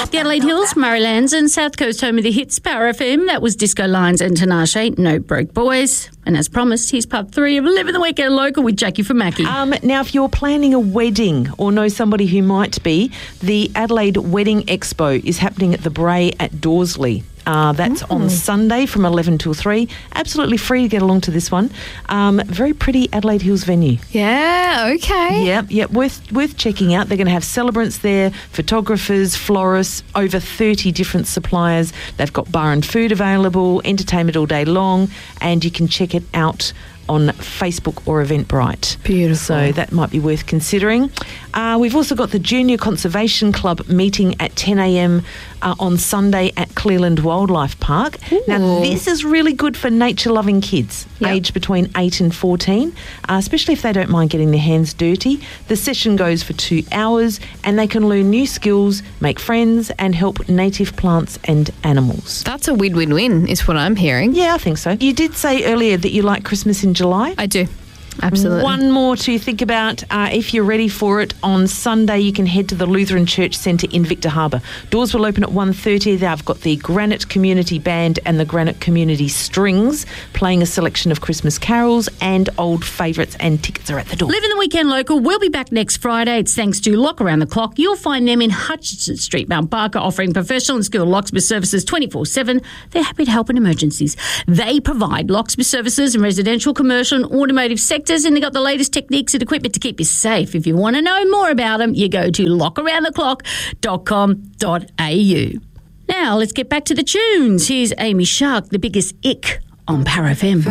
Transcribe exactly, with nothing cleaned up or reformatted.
The Adelaide Hills, Murraylands and South Coast home of the hits, Power F M. That was Disco Lions and Tinashe, No Broke Boys. And as promised, here's part three of Living the Weekend Local with Jackie from Mackie. Um, now, if you're planning a wedding or know somebody who might be, the Adelaide Wedding Expo is happening at the Bray at Dorsley. Uh, that's mm. on Sunday from eleven till three. Absolutely free to get along to this one. Um, very pretty Adelaide Hills venue. Yeah, okay. Yep, yep. Worth, worth checking out. They're going to have celebrants there, photographers, florists, over thirty different suppliers. They've got bar and food available, entertainment all day long, and you can check it out on Facebook or Eventbrite. Beautiful. So that might be worth considering. Uh, we've also got the Junior Conservation Club meeting at ten a.m. Uh, on Sunday at Clearland Wildlife Park. Ooh. Now, this is really good for nature-loving kids, yep. aged between eight and fourteen, uh, especially if they don't mind getting their hands dirty. The session goes for two hours and they can learn new skills, make friends and help native plants and animals. That's a win-win-win is what I'm hearing. Yeah, I think so. You did say earlier that you like Christmas in July. I do. Absolutely. One more to think about. Uh, if you're ready for it, on Sunday you can head to the Lutheran Church Centre in Victor Harbour. Doors will open at one thirty. They've got the Granite Community Band and the Granite Community Strings playing a selection of Christmas carols and old favourites, and tickets are at the door. Living the Weekend Local. We'll be back next Friday. It's thanks to Lock Around the Clock. You'll find them in Hutchinson Street, Mount Barker, offering professional and skilled locksmith services twenty-four seven. They're happy to help in emergencies. They provide locksmith services in residential, commercial and automotive sectors, and they've got the latest techniques and equipment to keep you safe. If you want to know more about them, you go to lock around the clock dot com dot a u. Now, let's get back to the tunes. Here's Amy Shark, The Biggest Ick on Power F M.